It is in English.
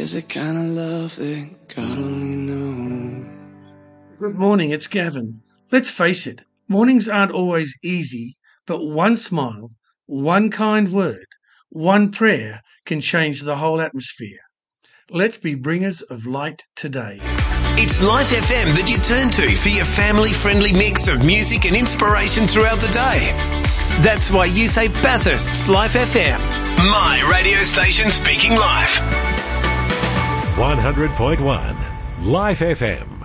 is the kind of love that God only knows. Good morning, it's Gavin. Let's face it, mornings aren't always easy, but one smile, one kind word, one prayer can change the whole atmosphere. Let's be bringers of light today. It's Life FM that you turn to for your family-friendly mix of music and inspiration throughout the day. That's why you say Bathurst's Life FM, my radio station speaking life. 100.1 Life FM.